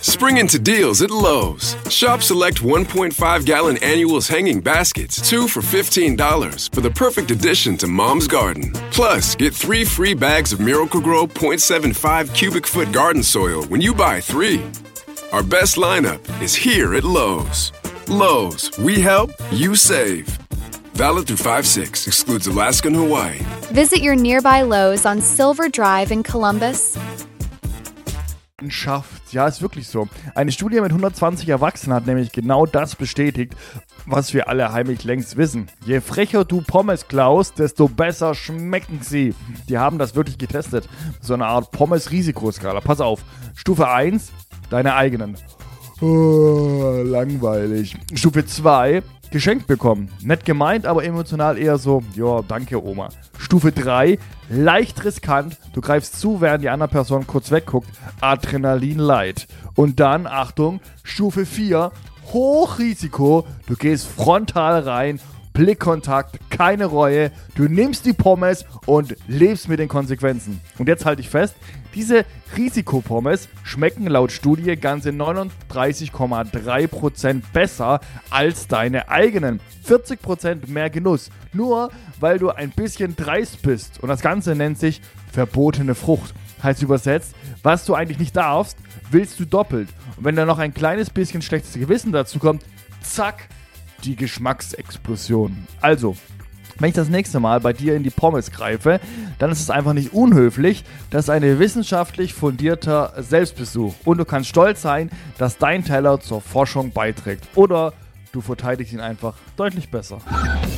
Spring into deals at Lowe's. Shop select 1.5-gallon annuals hanging baskets, 2 for $15 for the perfect addition to Mom's garden. Plus, get 3 free bags of Miracle-Gro 0.75 cubic foot garden soil when you buy 3. Our best lineup is here at Lowe's. Lowe's, we help, you save. Valid through 5/6, excludes Alaska and Hawaii. Visit your nearby Lowe's on Silver Drive in Columbus. Schafft. Ja, ist wirklich so. Eine Studie mit 120 Erwachsenen hat nämlich genau das bestätigt, was wir alle heimlich längst wissen. Je frecher du Pommes klaust, desto besser schmecken sie. Die haben das wirklich getestet. So eine Art Pommes-Risikoskala. Pass auf. Stufe 1, deine eigenen. Oh, langweilig. Stufe 2, geschenkt bekommen. Nett gemeint, aber emotional eher so, ja, danke Oma. Stufe 3, leicht riskant. Du greifst zu, während die andere Person kurz wegguckt. Adrenalin light. Und dann, Achtung, Stufe 4, Hochrisiko. Du gehst frontal rein, Blickkontakt, keine Reue. Du nimmst die Pommes und lebst mit den Konsequenzen. Und jetzt halte ich fest, diese Risikopommes schmecken laut Studie ganze 39,3% besser als deine eigenen. 40% mehr Genuss. Nur weil du ein bisschen dreist bist. Und das Ganze nennt sich verbotene Frucht. Heißt übersetzt, was du eigentlich nicht darfst, willst du doppelt. Und wenn da noch ein kleines bisschen schlechtes Gewissen dazu kommt, zack, die Geschmacksexplosion. Also, wenn ich das nächste Mal bei dir in die Pommes greife, dann ist es einfach nicht unhöflich. Das ist ein wissenschaftlich fundierter Selbstbesuch. Und du kannst stolz sein, dass dein Teller zur Forschung beiträgt. Oder du verteidigst ihn einfach deutlich besser.